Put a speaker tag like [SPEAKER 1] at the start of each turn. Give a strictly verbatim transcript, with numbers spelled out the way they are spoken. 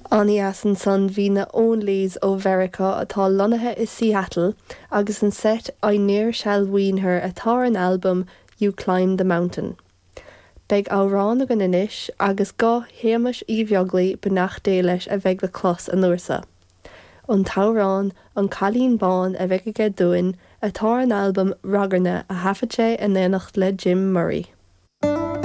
[SPEAKER 1] Aní as an son bhí na Onlys ó Verica atá lonathe is Seattle agus an set Aoiníor Sealmhaointhir atá an albumm You Climb the Mountain. Beidh árán agan inis agus gá Hamish Íbheaglaí beannacht leis a bheith le clos an uairsa. An tárán an Cailín Bán a bheith aige dúin atá an albumm Ragarna a hafaite in éineacht le Jim Murray.